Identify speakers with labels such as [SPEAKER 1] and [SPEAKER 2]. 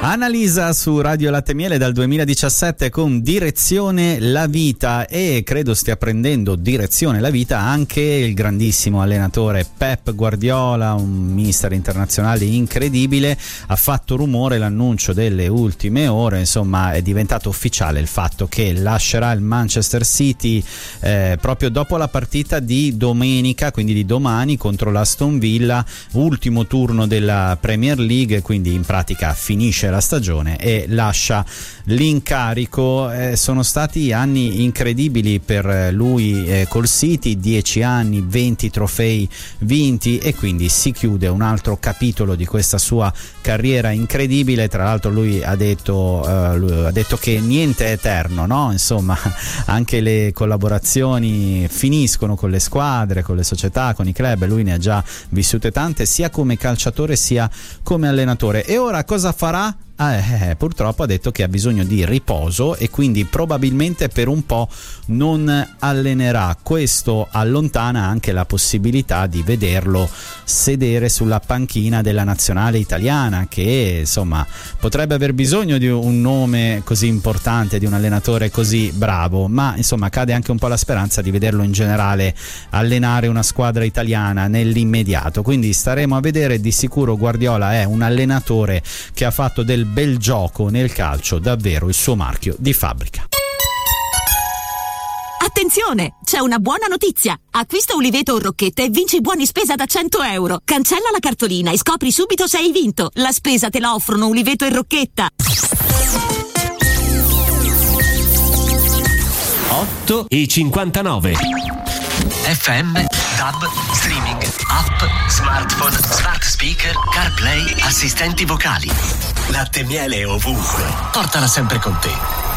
[SPEAKER 1] Annalisa su Radio Latte Miele dal 2017 con Direzione la Vita, e credo stia prendendo direzione la vita anche il grandissimo allenatore Pep Guardiola, un mister internazionale incredibile. Ha fatto rumore l'annuncio delle ultime ore, insomma è diventato ufficiale il fatto che lascerà il Manchester City proprio dopo la partita di domenica, quindi di domani, contro l'Aston Villa, ultimo turno della Premier League, quindi in pratica finisce la stagione e lascia l'incarico. Sono stati anni incredibili per lui col City, 10 anni, 20 trofei vinti, e quindi si chiude un altro capitolo di questa sua carriera incredibile. Tra l'altro lui ha detto che niente è eterno, no? Insomma, anche le collaborazioni finiscono con le squadre, con le società, con i club. Lui ne ha già vissute tante, sia come calciatore sia come allenatore. E ora cosa farà? Purtroppo ha detto che ha bisogno di riposo e quindi probabilmente per un po' non allenerà. Questo allontana anche la possibilità di vederlo sedere sulla panchina della nazionale italiana, che insomma potrebbe aver bisogno di un nome così importante, di un allenatore così bravo, ma insomma cade anche un po' la speranza di vederlo in generale allenare una squadra italiana nell'immediato. Quindi staremo a vedere. Di sicuro Guardiola è un allenatore che ha fatto del bel gioco nel calcio davvero il suo marchio di fabbrica.
[SPEAKER 2] Attenzione, c'è una buona notizia. Acquista Uliveto o Rocchetta e vinci buoni spesa da 100 euro. Cancella la cartolina e scopri subito se hai vinto. La spesa te la offrono Uliveto e Rocchetta.
[SPEAKER 3] 8:59. FM, DAB, streaming, app, smartphone, smart speaker, CarPlay, assistenti vocali. Latte Miele ovunque. Portala sempre con te.